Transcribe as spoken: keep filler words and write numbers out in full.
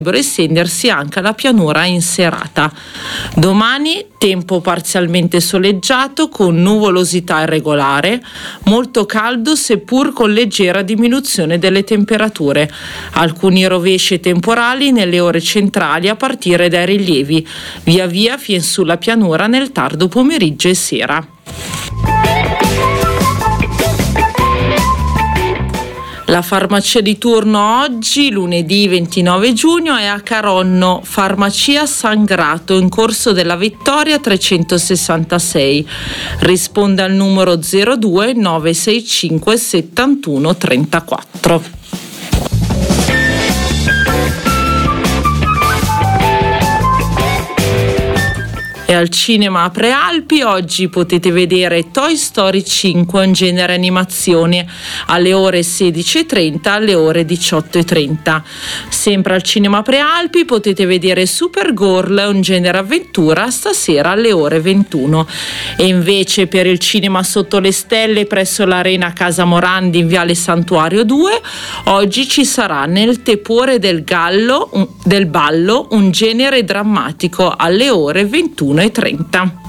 estendersi anche alla pianura in serata. Domani tempo parzialmente soleggiato con nuvolosità irregolare, molto caldo seppur con leggera diminuzione delle temperature. Alcuni rovesci temporali nelle ore centrali a partire dai rilievi, via via fin sulla pianura nel tardo pomeriggio e sera. La farmacia di turno oggi, lunedì ventinove giugno, è a Caronno, farmacia San Grato, in Corso della Vittoria trecentosessantasei. Risponde al numero zero due nove sei cinque settantuno trentaquattro. E al cinema Prealpi oggi potete vedere Toy Story cinque, un genere animazione, alle ore sedici e trenta, alle ore diciotto e trenta. Sempre al cinema Prealpi potete vedere Supergirl, un genere avventura, stasera alle ore ventuno. E invece per il cinema Sotto le Stelle presso l'Arena Casa Morandi in Viale Santuario due, oggi ci sarà Nel tepore del gallo, un, del ballo, un genere drammatico, alle ore ventuno e trenta.